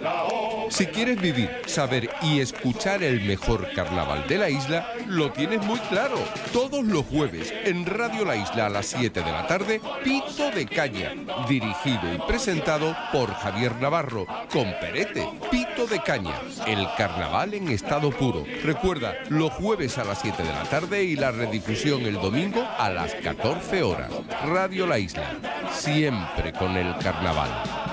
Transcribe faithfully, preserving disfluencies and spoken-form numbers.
Si quieres vivir, saber y escuchar el mejor carnaval de la isla, lo tienes muy claro. Todos los jueves, en Radio La Isla a las siete de la tarde, Pito de Caña, dirigido y presentado por Javier Navarro, con Perete. Pito de Caña, el carnaval en estado puro. Recuerda, los jueves a las siete de la tarde y la redifusión el domingo a las catorce horas. Radio La Isla, siempre con el carnaval.